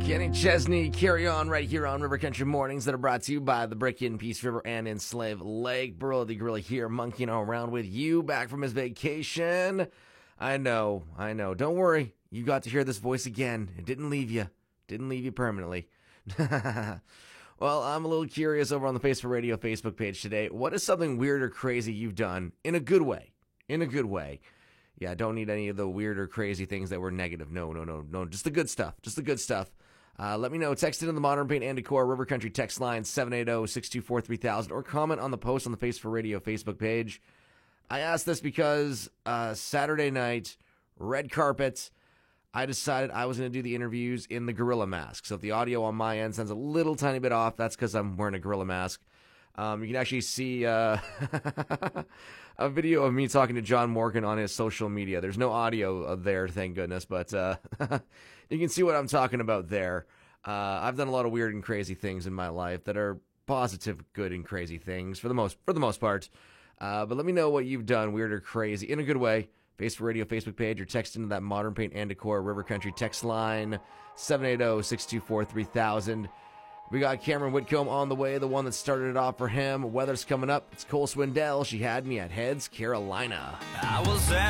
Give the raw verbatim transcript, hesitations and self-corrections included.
Kenny Chesney, carry on right here on River Country Mornings that are brought to you by the Brick in Peace River and in Slave Lake. Burrow the Gorilla here, monkeying around with you, back from his vacation. I know, I know. Don't worry, you got to hear this voice again. It didn't leave you. Didn't leave you permanently. Well, I'm a little curious over on the Face for Radio Facebook page today. What is something weird or crazy you've done in a good way? In a good way. Yeah, don't need any of the weird or crazy things that were negative. No, no, no, no. Just the good stuff. Just the good stuff. Uh, let me know. Text it in the Modern Paint and Decor River Country text line seven eight zero, six two four, three thousand or comment on the post on the Face for Radio Facebook page. I asked this because uh, Saturday night, red carpet, I decided I was going to do the interviews in the gorilla mask. So if the audio on my end sounds a little tiny bit off, that's because I'm wearing a gorilla mask. Um, you can actually see uh, a video of me talking to John Morgan on his social media. There's no audio there, thank goodness, but uh, you can see what I'm talking about there. Uh, I've done a lot of weird and crazy things in my life that are positive, good, and crazy things for the most for the most part. Uh, but let me know what you've done, weird or crazy, in a good way. Face for Radio Facebook page or text into that Modern Paint and Decor River Country text line seven eight zero, six two four, three thousand. We got Cameron Whitcomb on the way, the one that started it off for him. Weather's coming up. It's Cole Swindell. She had me at Heads, Carolina. I was at